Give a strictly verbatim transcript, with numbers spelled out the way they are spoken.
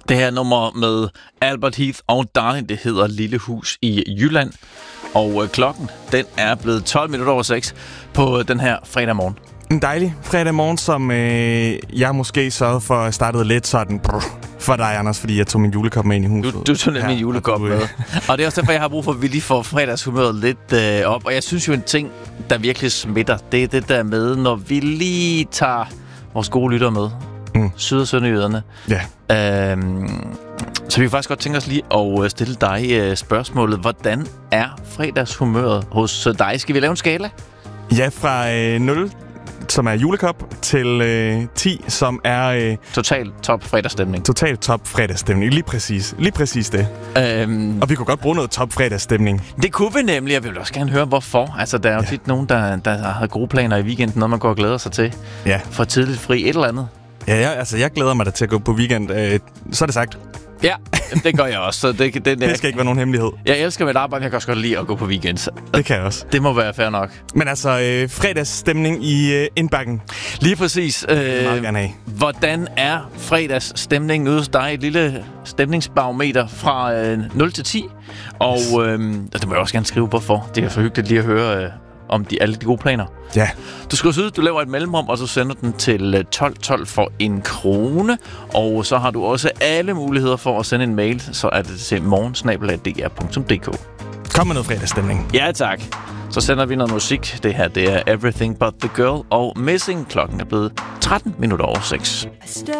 Det her nummer med Albert Heath og Darling, det hedder Lille Hus i Jylland. Og øh, klokken, den er blevet tolv minutter over seks på den her fredag morgen. En dejlig fredag morgen, som øh, jeg måske sørgede for at starte lidt sådan brr, for dig, Anders, fordi jeg tog min julekop med ind i huset. Du, du tog nemlig min julekop med. Og det er også derfor, jeg har brug for, at vi lige får fredagshumøret lidt øh, op. Og jeg synes jo, en ting, der virkelig smitter, det er det der med, når vi lige tager vores gode lyttere med. Mm. Syd- og sønderjyderne. Ja. Øhm, så vi kan faktisk godt tænke os lige at stille dig øh, spørgsmålet. Hvordan er fredagshumøret hos dig? Skal vi lave en skala? Ja, fra øh, nul, som er julekop, til øh, ti, som er... Øh, total top fredagsstemning. Total top fredagsstemning. Lige præcis. Lige præcis det. Øhm, og vi kunne godt bruge noget top fredagsstemning. Det kunne vi nemlig. Jeg vil også gerne høre, hvorfor. Altså, der er jo ja. tit nogen, der, der har gode planer i weekenden, noget man går og glæder sig til. Ja. For tidligt fri et eller andet. Ja, ja, altså jeg glæder mig da til at gå på weekend. Øh, så er det sagt. Ja, det gør jeg også. Så det, det, det skal ikke være nogen hemmelighed. Jeg elsker mit arbejde, jeg kan også godt lide at gå på weekend. Det kan jeg også. Det må være fair nok. Men altså, øh, fredagsstemning i øh, indbakken. Lige præcis. Øh, meget gerne have. Hvordan er fredagsstemningen ude hos dig? Et lille stemningsbarometer fra øh, nul til ti. Og øh, det må jeg også gerne skrive, hvorfor. Det er så hyggeligt lige at høre... Øh, om de, alle de gode planer. Ja. Du skriver ud, du laver et mellemrum, og så sender den til tolv tolv for en krone. Og så har du også alle muligheder for at sende en mail, så er det til morgen snabel-a d r punktum d k. Kom med noget fredagsstemning. Ja, tak. Så sender vi noget musik. Det her, det er Everything But The Girl og Missing. Klokken er blevet tretten minutter over seks.